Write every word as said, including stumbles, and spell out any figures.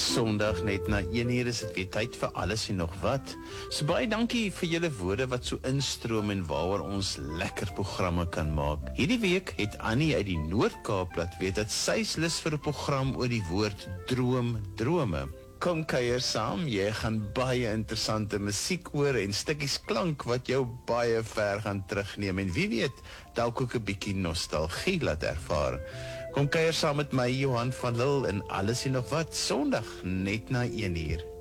Sondag net na een uur is dit weer tyd vir alles en nog wat. So baie dankie vir julle woorde wat so instroom en waaroor ons lekker programme kan maak. Hierdie week het Annie uit die Noord-Kaap laat weet dat sy is lus vir 'n program oor die woord droom, drome. Kom kuier saam, jy gaan baie interessante musiek hoor en stukkies klank wat jou baie ver gaan terugneem en wie weet, dalk ook 'n bietjie nostalgie laat ervaar. Kom kuier saam met my, Johan van Lille, en alles en nog wat, Sondag net na een uur.